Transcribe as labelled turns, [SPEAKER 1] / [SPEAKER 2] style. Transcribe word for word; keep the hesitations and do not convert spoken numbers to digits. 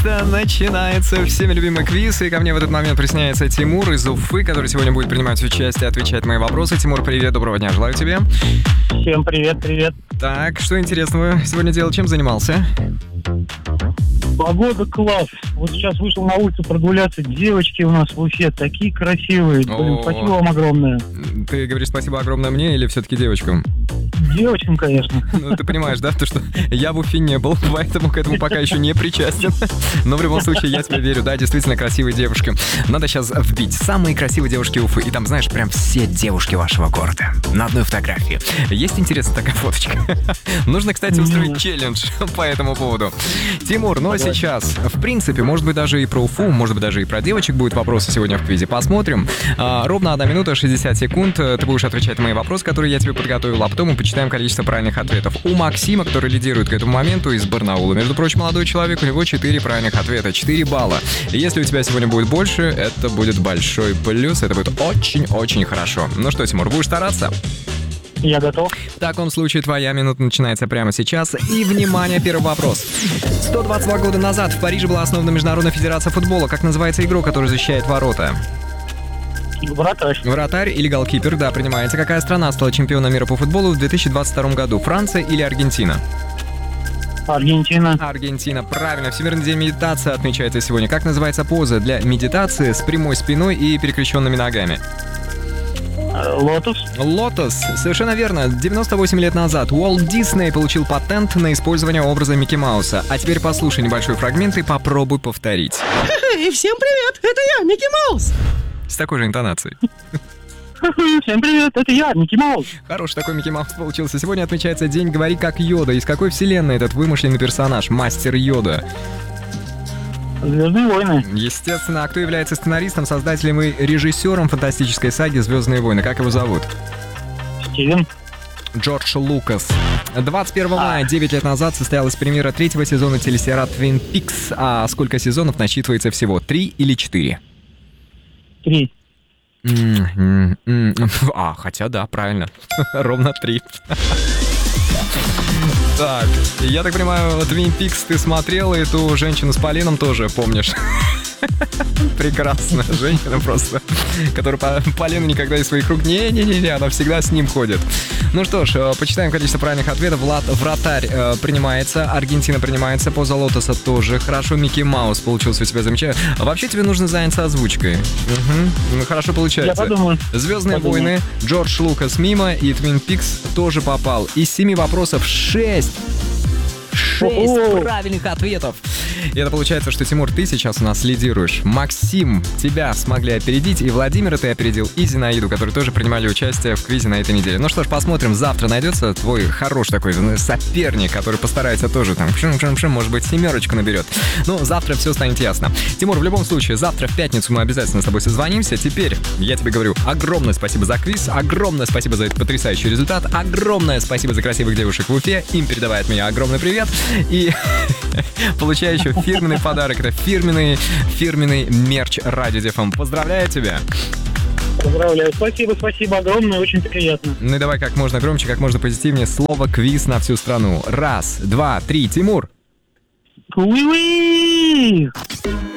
[SPEAKER 1] наконец-то начинается всеми любимый квиз, и ко мне в этот момент присоединяется Тимур из Уфы, который сегодня будет принимать участие, отвечать на мои вопросы. Тимур, привет, доброго дня, желаю тебе.
[SPEAKER 2] Всем привет, привет.
[SPEAKER 1] Так, что интересного сегодня делал, чем занимался?
[SPEAKER 2] Погода класс. Вот сейчас вышел на улицу прогуляться. Девочки у нас в Уфе такие красивые. Блин, спасибо вам огромное.
[SPEAKER 1] Ты говоришь спасибо огромное мне или все-таки девочкам?
[SPEAKER 2] Девочкам, конечно.
[SPEAKER 1] Ну, ты понимаешь, да, то, что я в Уфе не был, поэтому к этому пока еще не причастен. Но в любом случае, я тебе верю, да, действительно красивые девушки. Надо сейчас вбить самые красивые девушки Уфы. И там, знаешь, прям все девушки вашего города. На одной фотографии. Есть интересная такая фоточка? Нужно, кстати, устроить челлендж по этому поводу. Тимур, ну а сейчас, в принципе, может быть, даже и про Уфу, может быть, даже и про девочек будет вопросы сегодня в квизе. Посмотрим. А, ровно одна минута шестьдесят секунд. Ты будешь отвечать на мои вопросы, которые я тебе подготовил, а потом мы почитаем количество правильных ответов. У Максима, который лидирует к этому моменту, из Барнаула. Между прочим, молодой человек, у него четыре правильных ответа, четыре балла. И если у тебя сегодня будет больше, это будет большой плюс, это будет очень-очень хорошо. Ну что, Тимур, будешь стараться?
[SPEAKER 2] Я готов.
[SPEAKER 1] В таком случае твоя минута начинается прямо сейчас. И, внимание, первый вопрос. сто двадцать два года назад в Париже была основана Международная федерация футбола. Как называется игрок, который защищает ворота?
[SPEAKER 2] Вратарь.
[SPEAKER 1] Вратарь или голкипер, да, принимается. Какая страна стала чемпионом мира по футболу в две тысячи двадцать втором году? Франция или Аргентина?
[SPEAKER 2] Аргентина.
[SPEAKER 1] Аргентина, правильно. Всемирный день медитации отмечается сегодня. Как называется поза для медитации с прямой спиной и перекрещенными ногами?
[SPEAKER 2] Лотос.
[SPEAKER 1] Лотос, совершенно верно. девяносто восемь лет назад Уолт Дисней получил патент на использование образа Микки Мауса. А теперь послушай небольшой фрагмент и попробуй повторить.
[SPEAKER 3] И всем привет, это я, Микки Маус.
[SPEAKER 1] С такой же интонацией.
[SPEAKER 2] Всем привет, это я, Микки Маус.
[SPEAKER 1] Хороший такой Микки Маус получился. Сегодня отмечается день «Говори как Йода». Из какой вселенной этот вымышленный персонаж, мастер Йода?
[SPEAKER 2] «Звездные войны».
[SPEAKER 1] Естественно. А кто является сценаристом, создателем и режиссером фантастической саги «Звездные войны»? Как его зовут?
[SPEAKER 2] Стивен.
[SPEAKER 1] Джордж Лукас. двадцать первого мая, девять лет назад, состоялась премьера третьего сезона телесериала Twin Peaks. А сколько сезонов насчитывается всего? Три или четыре?
[SPEAKER 2] Три.
[SPEAKER 1] А, хотя да, правильно. Ровно три. Так, я так понимаю, Twin Peaks ты смотрел, и ту женщину с Полином тоже помнишь. Прекрасная женщина просто, которая Полину никогда из своих рук... Не-не-не, она всегда с ним ходит. Ну что ж, почитаем количество правильных ответов. Влад, вратарь э, принимается, Аргентина принимается, поза лотоса тоже хорошо, Микки Маус получился у тебя замечательно. А вообще тебе нужно заняться озвучкой. Угу. Ну, хорошо получается.
[SPEAKER 2] Я подумаю.
[SPEAKER 1] «Звездные
[SPEAKER 2] подумаю.
[SPEAKER 1] войны», Джордж Лукас мимо, и Twin Peaks тоже попал. Из семи вопросов шесть. Шесть
[SPEAKER 2] О-о-о.
[SPEAKER 1] правильных ответов. И это получается, что, Тимур, ты сейчас у нас лидируешь. Максим, тебя смогли опередить, и Владимира ты опередил, и Зинаиду, которые тоже принимали участие в квизе на этой неделе. Ну что ж, посмотрим, завтра найдется твой хороший такой соперник, который постарается тоже там, шим-шим-шим, может быть, семерочку наберет. Ну, завтра все станет ясно. Тимур, в любом случае, завтра в пятницу мы обязательно с тобой созвонимся. Теперь я тебе говорю огромное спасибо за квиз, огромное спасибо за этот потрясающий результат, огромное спасибо за красивых девушек в Уфе. Им передавай от меня огромный привет. И получай еще фирменный подарок. Это фирменный, фирменный мерч Радио Ди Эф Эм. Поздравляю тебя.
[SPEAKER 2] Поздравляю. Спасибо, спасибо огромное, очень приятно.
[SPEAKER 1] Ну и давай как можно громче, как можно позитивнее слово «квиз» на всю страну. Раз, два, три. Тимур.
[SPEAKER 2] Куи-уи!